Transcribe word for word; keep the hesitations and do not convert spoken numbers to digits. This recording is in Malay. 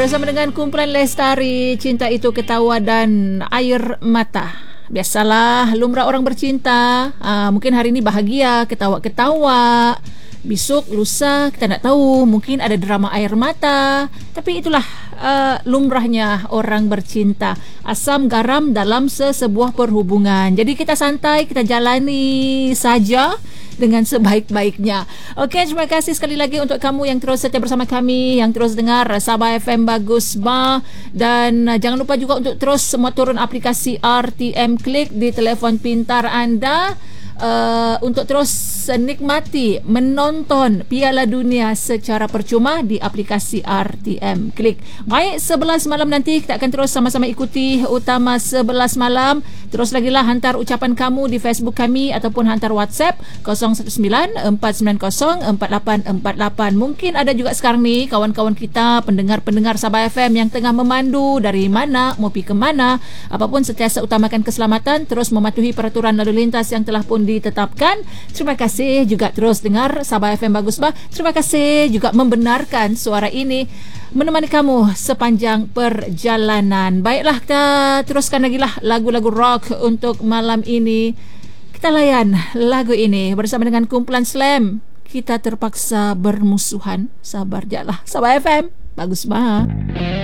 Bersama dengan kumpulan Lestari, Cinta Itu Ketawa dan Air Mata. Biasalah, lumrah orang bercinta. Aa, mungkin hari ini bahagia, ketawa-ketawa. Besok, lusa, kita tak tahu. Mungkin ada drama air mata. Tapi itulah uh, lumrahnya orang bercinta. Asam garam dalam sesebuah perhubungan. Jadi kita santai, kita jalani saja dengan sebaik-baiknya. Okey, terima kasih sekali lagi untuk kamu yang terus setia bersama kami, yang terus dengar Sabah F M Bagus Bah. Dan uh, jangan lupa juga untuk terus semua turun aplikasi R T M Klik di telefon pintar anda. Uh, untuk terus nikmati menonton Piala Dunia secara percuma di aplikasi R T M Klik. Baik, sebelas malam nanti kita akan terus sama-sama ikuti Utama sebelas malam. Terus lagi lah hantar ucapan kamu di Facebook kami ataupun hantar WhatsApp kosong satu sembilan empat sembilan kosong empat lapan empat lapan. Mungkin ada juga sekarang ni kawan-kawan kita, pendengar-pendengar Sabah F M yang tengah memandu dari mana, mau pergi ke mana. Apapun sentiasa utamakan keselamatan, terus mematuhi peraturan lalu lintas yang telah pun ditetapkan. Terima kasih juga terus dengar Sabah F M Bagus Bah. Terima kasih juga membenarkan suara ini menemani kamu sepanjang perjalanan. Baiklah, kita teruskan lagi lah lagu-lagu rock untuk malam ini. Kita layan lagu ini bersama dengan kumpulan Slam. Kita terpaksa bermusuhan. Sabar je lah. Sabah F M Bagus Bah.